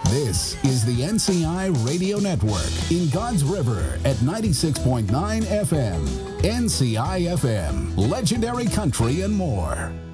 This is the NCI Radio Network in God's River at 96.9 FM. NCI FM, legendary country and more.